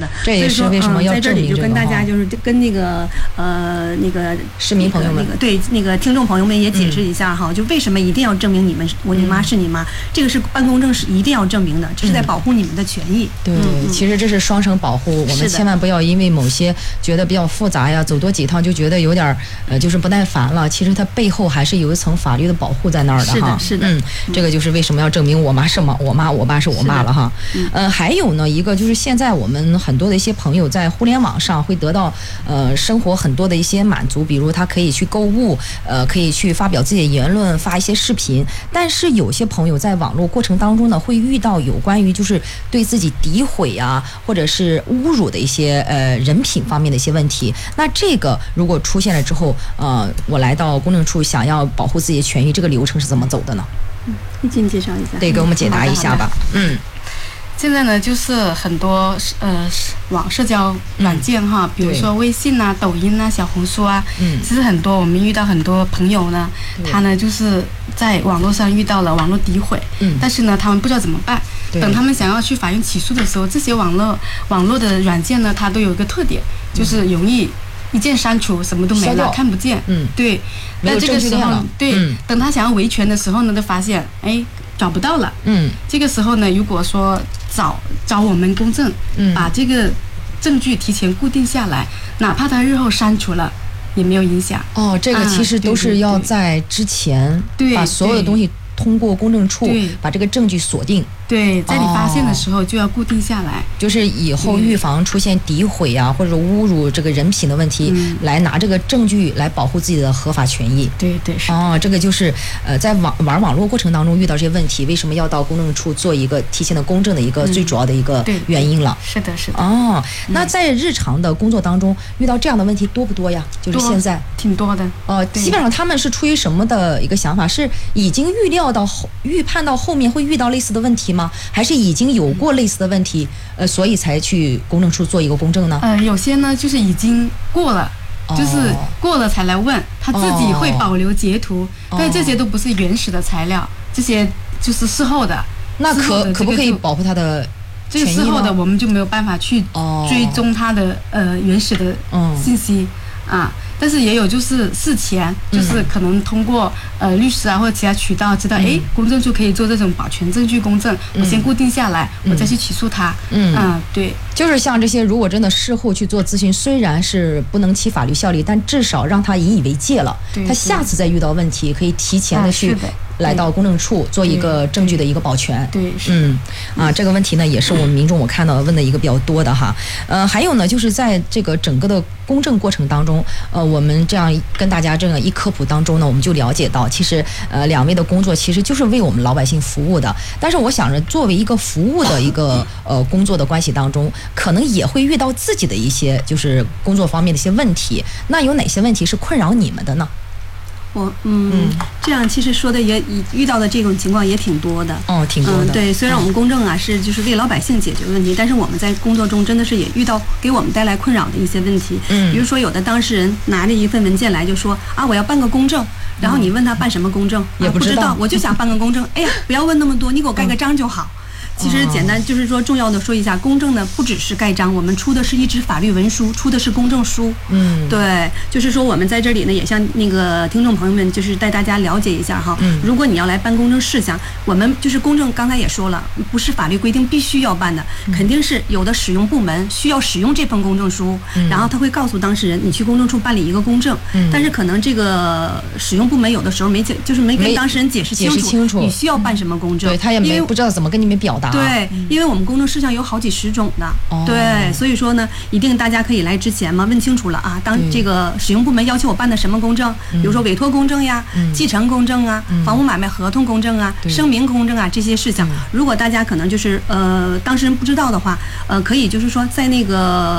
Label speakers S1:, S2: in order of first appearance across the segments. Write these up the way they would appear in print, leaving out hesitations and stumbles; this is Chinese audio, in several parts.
S1: 的。
S2: 这也是为什么要证明这个。
S1: 在这里就跟大家就是跟那个
S2: 市民朋友们，
S1: 对那个听众朋友们也解释一下哈，就为什么一定要证明我妈是你妈，这个是办公证是一定要证明的，这是在保护你们的权益。
S2: 对，其实这是双重保护，我们千万不要因为某些觉得比较复杂呀，走多几趟就觉得有点就是不耐烦了。其实它背后还是有一层法律的保护在那儿的哈。
S1: 是的，
S2: 这个就是为什么要证明我妈是我妈，我爸是我妈了哈。还有呢，一个就是现在我们很多的一些朋友在互联网上会得到生活很多的一些满足，比如他可以去购物，可以去发表自己的言论，发一些视频。但是有些朋友在网络过程当中呢，会遇到有关于就是对自己诋毁啊，或者是侮辱的一些人品方面的一些问题。那这个如果出现了之后，我来到公证处想要保护自己的权益，这个流程是怎么走的呢？
S1: 你请介绍一下。
S2: 对，给我们解答一下吧。
S3: 现在呢，就是很多网社交软件哈，比如说微信啊、抖音啊、小红书啊，其实很多我们遇到很多朋友呢，他呢就是在网络上遇到了网络诋毁，但是呢，他们不知道怎么办。等他们想要去法院起诉的时候，这些网络的软件呢，它都有一个特点，就是容易一键删除，什么都没了，看不见。对。那这个时候，等他想要维权的时候呢，就发现找不到了。这个时候呢，如果说找我们公证，把这个证据提前固定下来，哪怕他日后删除了，也没有影响。
S2: 这个其实都是要在之前把所有的东西通过公证处把这个证据锁定。
S3: 对，在你发现的时候就要固定下来，
S2: 就是以后预防出现诋毁啊或者侮辱这个人品的问题，来拿这个证据来保护自己的合法权益。
S3: 对，是。
S2: 这个就是在玩网络过程当中遇到这些问题，为什么要到公证处做一个提前的公证的一个最主要的一个原因了。
S3: 是的。
S2: 那在日常的工作当中遇到这样的问题多不多呀？就是现在
S3: 挺多的。
S2: 基本上他们是出于什么的一个想法？是已经预判到后面会遇到类似的问题吗？还是已经有过类似的问题，所以才去公证处做一个公证呢？
S3: 有些呢就是已经过了，就是过了才来问，他自己会保留截图，但这些都不是原始的材料，这些就是事后的。
S2: 那可不可以保护他的
S3: 这个事后的，我们就没有办法去追踪他的原始的信息啊。但是也有就是事前，就是可能通过律师啊或者其他渠道知道，公证处可以做这种保全证据公证，我先固定下来，我再去起诉他。对，
S2: 就是像这些，如果真的事后去做咨询，虽然是不能起法律效力，但至少让他引以为戒了。他下次再遇到问题，可以提前的去来到公证处做一个证据的一个保全。
S3: 对，
S2: 这个问题呢，也是我们民众我看到问的一个比较多的哈。还有呢，就是在这个整个的公证过程当中，我们这样跟大家这样一科普当中呢，我们就了解到，其实两位的工作其实就是为我们老百姓服务的。但是我想着，作为一个服务的一个工作的关系当中，可能也会遇到自己的一些就是工作方面的一些问题。那有哪些问题是困扰你们的呢？
S1: 这样其实说的也遇到的这种情况也挺多的。
S2: 挺多的。
S1: 对，虽然我们公证啊是就是为老百姓解决问题，但是我们在工作中真的是也遇到给我们带来困扰的一些问题。比如说有的当事人拿着一份文件来就说我要办个公证，然后你问他办什么公证，
S2: 也不知道，
S1: 我就想办个公证。不要问那么多，你给我盖个章就好。其实简单就是说，重要的说一下，公证呢不只是盖章，我们出的是一纸法律文书，出的是公证书。对，就是说我们在这里呢，也向那个听众朋友们，就是带大家了解一下哈。如果你要来办公证事项，我们就是公证，刚才也说了，不是法律规定必须要办的，肯定是有的使用部门需要使用这份公证书，然后他会告诉当事人，你去公证处办理一个公证。但是可能这个使用部门有的时候没跟当事人解释清楚，你需要办什么公证，
S2: 对他也不知道怎么跟你们表达。
S1: 对，因为我们公证事项有好几十种的。对，所以说呢，一定大家可以来之前嘛问清楚了啊。当这个使用部门要求我办的什么公证，比如说委托公证呀、继承公证啊、房屋买卖合同公证啊、声明公证啊这些事项，如果大家可能就是当事人不知道的话，可以就是说在那个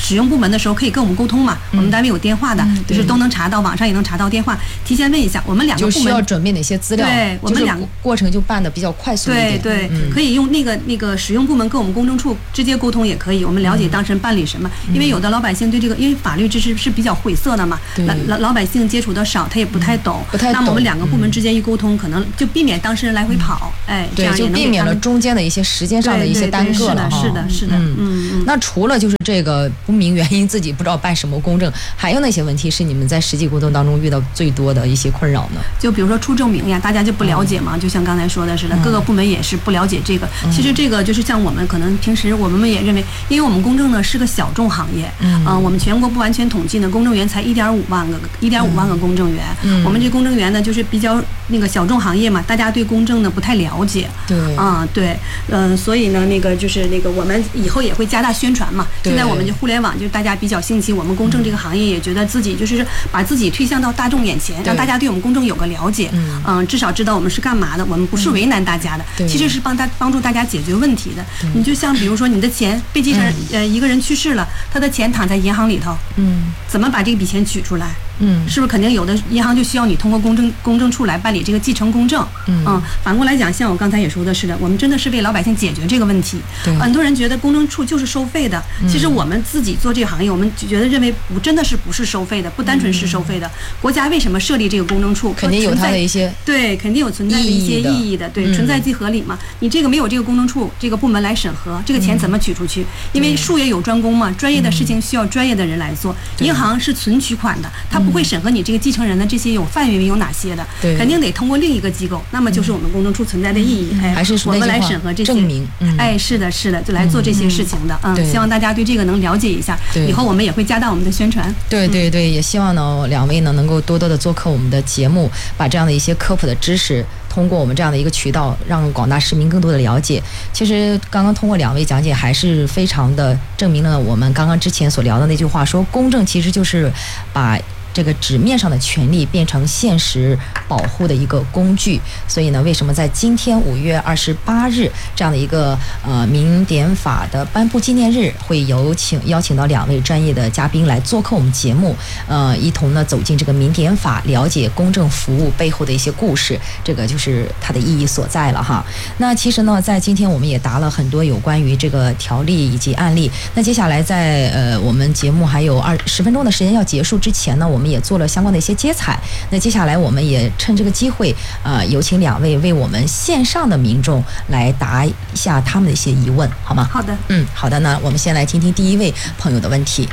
S1: 使用部门的时候可以跟我们沟通嘛，我们单位有电话的，就是都能查到，网上也能查到电话，提前问一下，我们两个部门
S2: 就需要准备哪些资料，
S1: 对，我们两个
S2: 过程就办得比较快速一点。
S1: 对，可以用那个使用部门跟我们公证处直接沟通也可以，我们了解当事人办理什么，因为有的老百姓对这个，因为法律知识是比较晦涩的嘛，老百姓接触的少，他也不太懂，那么我们两个部门之间一沟通，可能就避免当事人来回跑，这样也能
S2: 就避免了中间的一些时间上的一些耽搁了哈。
S1: 是的，
S2: 那除了就是这个不明原因自己不知道办什么公证，还有哪些问题是你们在实际沟通当中遇到最多的一些困扰呢？
S1: 就比如说出证明呀，大家就不了解嘛，就像刚才说的似的，各个部门也是不了解这个。其实这个就是像我们可能平时我们也认为，因为我们公证呢是个小众行业，我们全国不完全统计呢，公证员才1.5万个公证员，我们这公证员呢就是比较那个小众行业嘛，大家对公证呢不太了解，所以呢就是我们以后也会加大宣传嘛。现在我们就互联网就大家比较兴起，我们公证这个行业也觉得自己就是把自己推向到大众眼前，让大家对我们公证有个了解，至少知道我们是干嘛的，我们不是为难大家的，其实是帮助大家解决问题的。你就像比如说你的钱被继承人一个人去世了，他的钱躺在银行里头，怎么把这笔钱取出来？是不是肯定有的银行就需要你通过公证处来办理这个继承公证？反过来讲，像我刚才也说的是的，我们真的是为老百姓解决这个问题。很多人觉得公证处就是收费的，其实我们自己做这个行业，我们认为真的不是收费的，不单纯是收费的。国家为什么设立这个公证处？
S2: 肯定有它的一些
S1: 肯定有存在的一些意义的，存在即合理嘛。你这个没有这个公证处这个部门来审核，这个钱怎么取出去？因为术业有专攻嘛，专业的事情需要专业的人来做。银行是存取款的，它不会审核你这个继承人的这些有范围有哪些的，肯定得通过另一个机构，那么就是我们公证处存在的意义。
S2: 还是
S1: 我们来审核这些
S2: 证明。
S1: 是的，就来做这些事情的。希望大家对这个能了解一下，以后我们也会加大我们的宣传。
S2: 对，也希望呢两位呢能够多多的做客我们的节目，把这样的一些科普的知识通过我们这样的一个渠道，让广大市民更多的了解。其实刚刚通过两位讲解，还是非常的证明了我们刚刚之前所聊的那句话，说公证其实就是把这个纸面上的权利变成现实保护的一个工具。所以呢，为什么在今天5月28日这样的一个民典法的颁布纪念日，会邀请到两位专业的嘉宾来做客我们节目，一同呢走进这个民典法，了解公证服务背后的一些故事，这个就是它的意义所在了哈。那其实呢，在今天我们也答了很多有关于这个条例以及案例。那接下来在我们节目还有10分钟的时间要结束之前呢，我们也做了相关的一些接彩。那接下来我们也趁这个机会，有请两位为我们线上的民众来答一下他们的一些疑问，好吗？
S1: 好的。
S2: 好的。那我们先来听听第一位朋友的问题。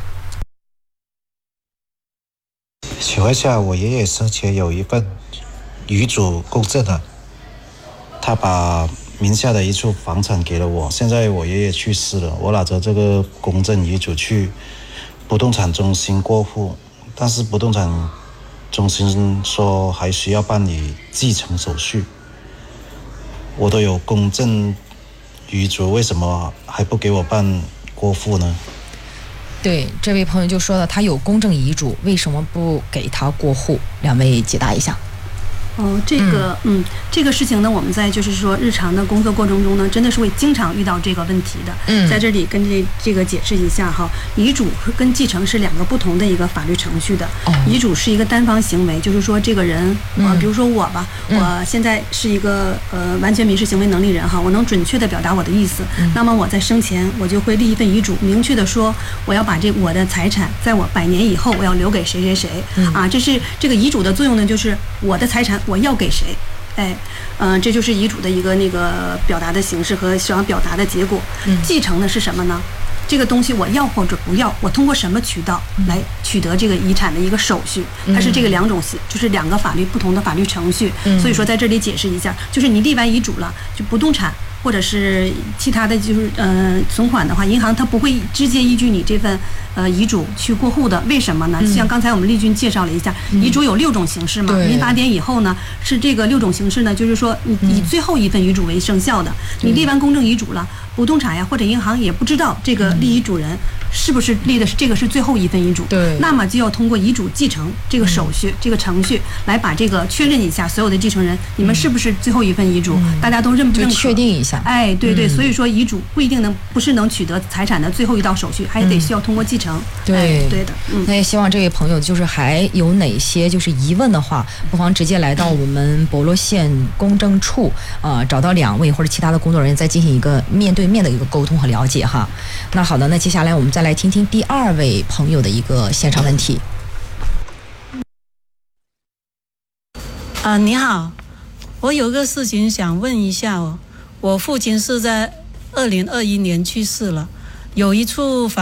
S4: 请问一下，我爷爷生前有一份遗嘱公证的，他把名下的一处房产给了我。现在我爷爷去世了，我拿着这个公证遗嘱去不动产中心过户，但是不动产中心说还需要办理继承手续。我都有公证遗嘱，为什么还不给我办过户呢？
S2: 对，这位朋友就说了，他有公证遗嘱，为什么不给他过户？两位解答一下。
S1: 这个事情呢，我们在就是说日常的工作过程中呢，真的是会经常遇到这个问题的。在这里跟这个解释一下哈，遗嘱跟继承是两个不同的一个法律程序的。遗嘱是一个单方行为，就是说这个人，比如说我吧，我现在是一个完全民事行为能力人哈，我能准确的表达我的意思。那么我在生前我就会立一份遗嘱，明确的说我要把我的财产在我100年以后我要留给谁谁谁这是这个遗嘱的作用呢，就是我的财产我要给谁。这就是遗嘱的一个表达的形式和想表达的结果。继承的是什么呢？这个东西我要或者不要，我通过什么渠道来取得这个遗产的一个手续，它是这个就是两个不同的法律程序。所以说在这里解释一下，就是你立完遗嘱了，就不动产或者是其他的就是存款的话，银行它不会直接依据你这份遗嘱去过户的。为什么呢？像刚才我们丽君介绍了一下，遗嘱有6种形式嘛。民法典以后呢，是这个6种形式呢，就是说你以最后一份遗嘱为生效的。你立完公证遗嘱了， 不动产呀或者银行也不知道这个立遗嘱人是不是立的这个是最后一份遗嘱，
S2: 对，
S1: 那么就要通过遗嘱继承这个手续、这个程序来把这个确认一下所有的继承人，你们是不是最后一份遗嘱，大家都认不认可，
S2: 就确定一下。
S1: 哎，对对，所以说遗嘱不一定不是能取得财产的最后一道手续，还得需要通过继承。
S2: 对、
S1: 哎，对的。
S2: 那也希望这位朋友就是还有哪些就是疑问的话，不妨直接来到我们博罗县公证处，找到2位或者其他的工作人员，再进行一个面对面的一个沟通和了解哈。那好的，那接下来我们再来听听第2位朋友的一个现场问题。
S5: 你好，我有个事情想问一下哦。我父亲是在2021年去世了，有一处房